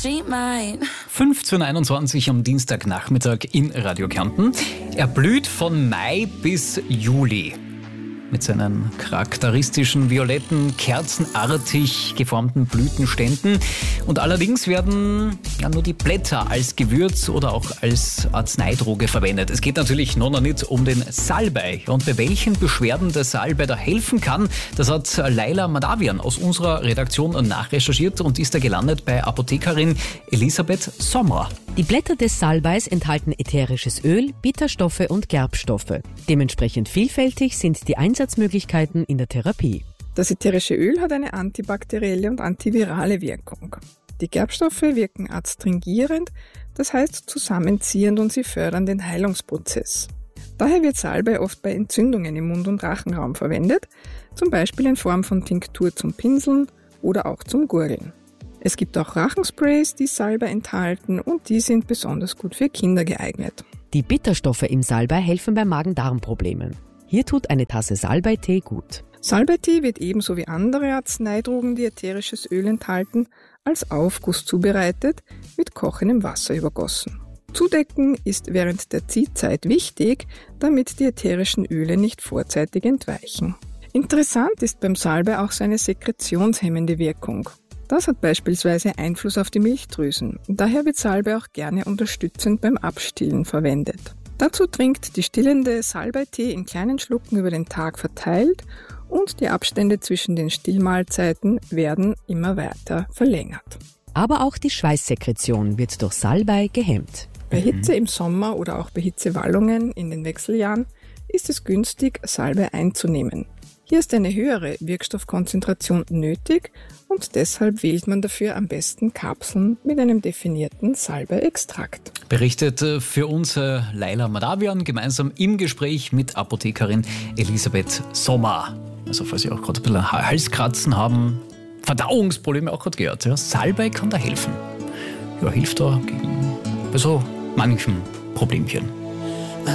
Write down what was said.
she might. 15:21 am Dienstagnachmittag in Radio Kärnten. Er blüht von Mai bis Juli. Mit seinen charakteristischen violetten, kerzenartig geformten Blütenständen. Und allerdings werden nur die Blätter als Gewürz oder auch als Arzneidroge verwendet. Es geht natürlich noch nicht um den Salbei. Und bei welchen Beschwerden der Salbei da helfen kann, das hat Laila Madavian aus unserer Redaktion nachrecherchiert und ist da gelandet bei Apothekerin Elisabeth Sommer. Die Blätter des Salbeis enthalten ätherisches Öl, Bitterstoffe und Gerbstoffe. Dementsprechend vielfältig sind die Einsatzmöglichkeiten in der Therapie. Das ätherische Öl hat eine antibakterielle und antivirale Wirkung. Die Gerbstoffe wirken adstringierend, das heißt zusammenziehend, und sie fördern den Heilungsprozess. Daher wird Salbei oft bei Entzündungen im Mund- und Rachenraum verwendet, zum Beispiel in Form von Tinktur zum Pinseln oder auch zum Gurgeln. Es gibt auch Rachensprays, die Salbei enthalten, und die sind besonders gut für Kinder geeignet. Die Bitterstoffe im Salbei helfen bei Magen-Darm-Problemen. Hier tut eine Tasse Salbeitee gut. Salbeitee wird ebenso wie andere Arzneidrogen, die ätherisches Öl enthalten, als Aufguss zubereitet, mit kochendem Wasser übergossen. Zudecken ist während der Ziehzeit wichtig, damit die ätherischen Öle nicht vorzeitig entweichen. Interessant ist beim Salbei auch seine sekretionshemmende Wirkung. Das hat beispielsweise Einfluss auf die Milchdrüsen. Daher wird Salbei auch gerne unterstützend beim Abstillen verwendet. Dazu trinkt die stillende Salbeitee in kleinen Schlucken über den Tag verteilt, und die Abstände zwischen den Stillmahlzeiten werden immer weiter verlängert. Aber auch die Schweißsekretion wird durch Salbei gehemmt. Bei Hitze im Sommer oder auch bei Hitzewallungen in den Wechseljahren ist es günstig, Salbei einzunehmen. Hier ist eine höhere Wirkstoffkonzentration nötig und deshalb wählt man dafür am besten Kapseln mit einem definierten Salbei-Extrakt. Berichtet für uns Laila Madavian gemeinsam im Gespräch mit Apothekerin Elisabeth Sommer. Also falls Sie auch gerade ein bisschen Halskratzen haben, Verdauungsprobleme auch gerade gehört. Ja, Salbei kann da helfen. Ja, hilft da bei so manchen Problemchen.